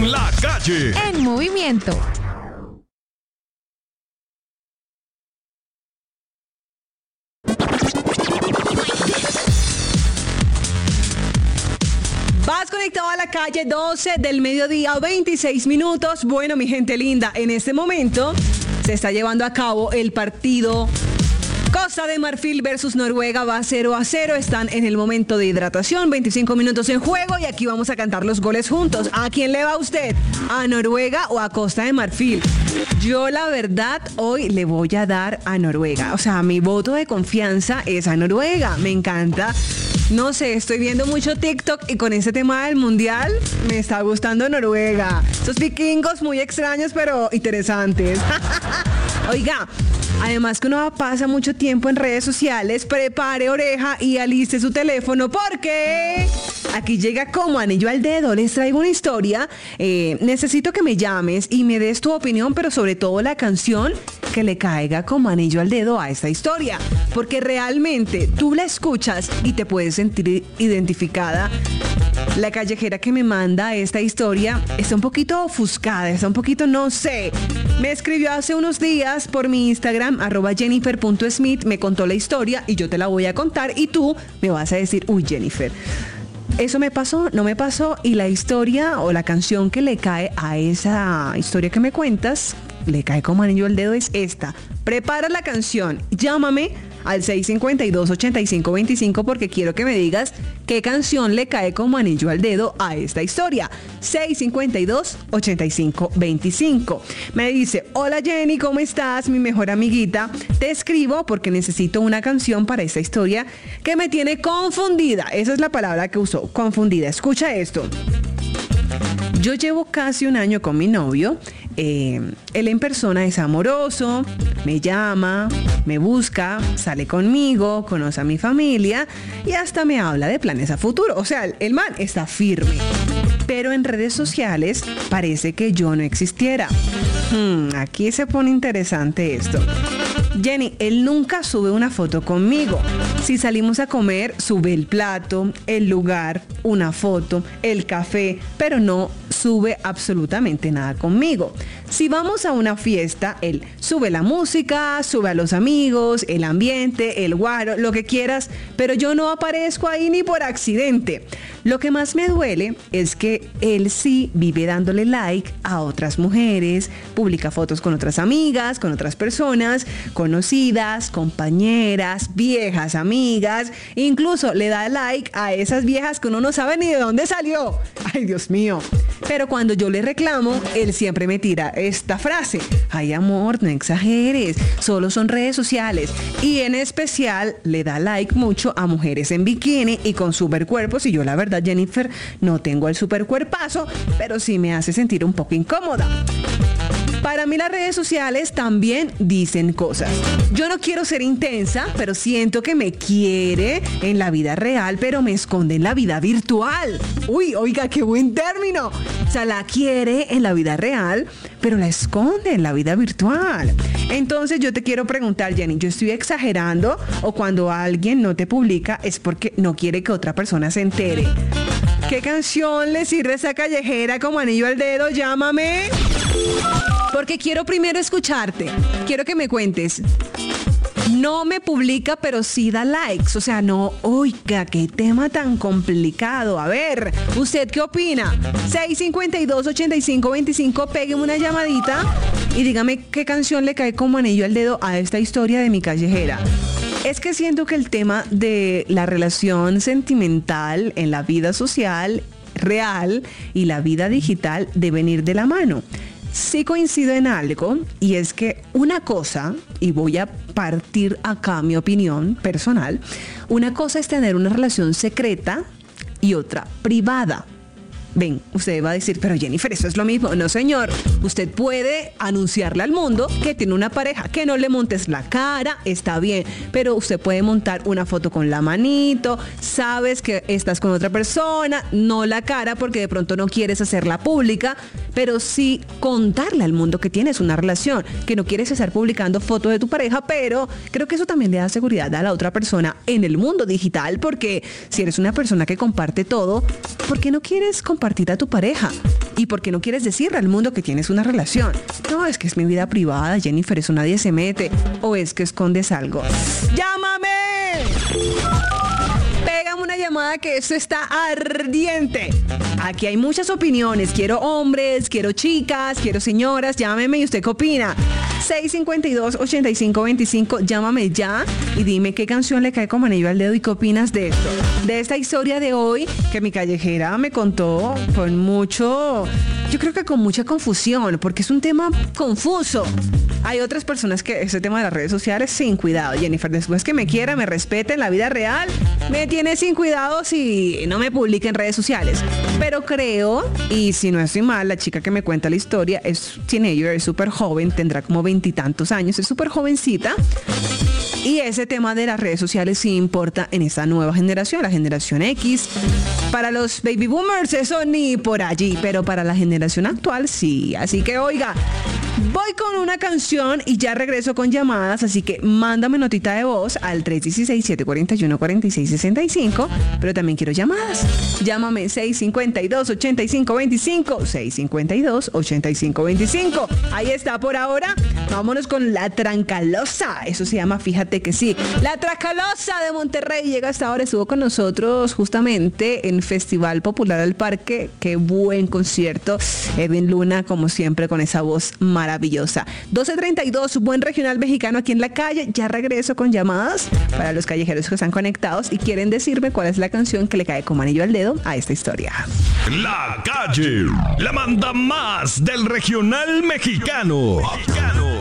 La Calle. En movimiento. Vas conectado a La Calle, 12 del mediodía, 26 minutos. Bueno, mi gente linda, en este momento se está llevando a cabo el partido Costa de Marfil versus Noruega. Va 0-0. Están en el momento de hidratación. 25 minutos en juego y aquí vamos a cantar los goles juntos. ¿A quién le va usted? ¿A Noruega o a Costa de Marfil? Yo la verdad hoy le voy a dar a Noruega. O sea, mi voto de confianza es a Noruega. Me encanta. No sé, estoy viendo mucho TikTok y con ese tema del mundial me está gustando Noruega. Esos vikingos muy extraños pero interesantes. Oiga, además que uno pasa mucho tiempo en redes sociales, prepare oreja y aliste su teléfono porque aquí llega como anillo al dedo. Les traigo una historia. Necesito que me llames y me des tu opinión, pero sobre todo la canción que le caiga como anillo al dedo a esta historia. Porque realmente tú la escuchas y te puedes sentir identificada. La callejera que me manda esta historia está un poquito ofuscada, está un poquito, no sé. Me escribió hace unos días por mi Instagram, @jennifer.smith, me contó la historia y yo te la voy a contar y tú me vas a decir, uy, Jennifer, eso me pasó, no me pasó, y la historia o la canción que le cae a esa historia que me cuentas, le cae como anillo al dedo, es esta. Prepara la canción, llámame al 652-8525 porque quiero que me digas qué canción le cae como anillo al dedo a esta historia. 652-8525. Me dice, hola Jenny, ¿cómo estás? Mi mejor amiguita. Te escribo porque necesito una canción para esta historia que me tiene confundida. Esa es la palabra que usó, confundida. Escucha esto. Yo llevo casi un año con mi novio. Él en persona es amoroso, me llama, me busca, sale conmigo, conoce a mi familia y hasta me habla de planes a futuro. O sea, el man está firme. Pero en redes sociales parece que yo no existiera. Aquí se pone interesante esto. Jenny, él nunca sube una foto conmigo. Si salimos a comer, sube el plato, el lugar, una foto, el café, pero no sube absolutamente nada conmigo. Si vamos a una fiesta, él sube la música, sube a los amigos, el ambiente, el guaro, lo que quieras, pero yo no aparezco ahí ni por accidente. Lo que más me duele es que él sí vive dándole like a otras mujeres, publica fotos con otras amigas, con otras personas, conocidas, compañeras, viejas amigas, incluso le da like a esas viejas que uno no sabe ni de dónde salió. Ay, Dios mío. Pero cuando yo le reclamo, él siempre me tira esta frase: ay, amor, no exageres, solo son redes sociales. Y en especial le da like mucho a mujeres en bikini y con supercuerpos. Y yo la verdad, Jennifer, no tengo el supercuerpazo, pero sí me hace sentir un poco incómoda. Para mí las redes sociales también dicen cosas. Yo no quiero ser intensa, pero siento que me quiere en la vida real, pero me esconde en la vida virtual. Uy, oiga, qué buen término. O sea, la quiere en la vida real, pero la esconde en la vida virtual. Entonces yo te quiero preguntar, Jenny, ¿yo estoy exagerando o cuando alguien no te publica es porque no quiere que otra persona se entere? ¿Qué canción le sirve a esa callejera como anillo al dedo? Llámame. Porque quiero primero escucharte. Quiero que me cuentes. No me publica, pero sí da likes. O sea, no, oiga, qué tema tan complicado. A ver, ¿usted qué opina? 652-8525, pégueme una llamadita y dígame qué canción le cae como anillo al dedo a esta historia de mi callejera. Es que siento que el tema de la relación sentimental en la vida social real y la vida digital deben ir de la mano. Sí coincido en algo, y es que una cosa, y voy a partir acá mi opinión personal, una cosa es tener una relación secreta y otra privada. Ven, usted va a decir, pero Jennifer, eso es lo mismo. No, señor. Usted puede anunciarle al mundo que tiene una pareja, que no le montes la cara, está bien, pero usted puede montar una foto con la manito, sabes que estás con otra persona, no la cara porque de pronto no quieres hacerla pública, pero sí contarle al mundo que tienes una relación, que no quieres estar publicando fotos de tu pareja, pero creo que eso también le da seguridad a la otra persona en el mundo digital, porque si eres una persona que comparte todo, ¿por qué no quieres compartir a tu pareja? ¿Y por qué no quieres decirle al mundo que tienes una relación? No, es que es mi vida privada, Jennifer, eso nadie se mete. ¿O es que escondes algo? ¡Llámame! Pégame una llamada que esto está ardiente. Aquí hay muchas opiniones. Quiero hombres, quiero chicas, quiero señoras. Llámeme y usted qué opina. 652-8525. Llámame ya y dime qué canción le cae como anillo al dedo y qué opinas de esto. De esta historia de hoy que mi callejera me contó con mucho... Yo creo que con mucha confusión, porque es un tema confuso. Hay otras personas que ese tema de las redes sociales sin cuidado. Jennifer, después que me quiera, me respete en la vida real, me tiene sin cuidado si no me publica en redes sociales. Pero creo, y si no estoy mal, la chica que me cuenta la historia es teenager, es súper joven, tendrá como 20 y tantos años, es súper jovencita. Y ese tema de las redes sociales sí importa en esta nueva generación, la generación X. Para los baby boomers eso ni por allí, pero para la generación actual sí. Así que oiga, voy con una canción y ya regreso con llamadas, así que mándame notita de voz al 316-741-4665, pero también quiero llamadas. Llámame 652-8525, 652-8525. Ahí está por ahora. Vámonos con La Trancalosa. Eso se llama Fíjate que sí. La Trancalosa de Monterrey llega hasta ahora. Estuvo con nosotros justamente en Festival Popular al Parque. Qué buen concierto. Edwin Luna, como siempre, con esa voz maravillosa. 12:32, buen regional mexicano aquí en la calle. Ya regreso con llamadas para los callejeros que están conectados y quieren decirme cuál es la canción que le cae como anillo al dedo a esta historia. La Calle, la manda más del regional mexicano.